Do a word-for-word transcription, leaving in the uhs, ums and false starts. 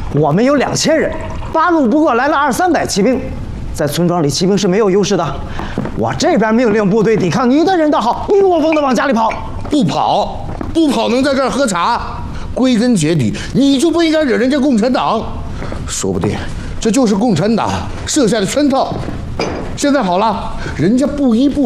我们有两千人，八路不过来了二三百骑兵，在村庄里骑兵是没有优势的。我这边命令部队抵抗，你的人倒好，一窝蜂的往家里跑。 不跑，不跑能在这儿喝茶？归根结底，你就不应该惹人家共产党。说不定这就是共产党设下的圈套。现在好了，人家布衣部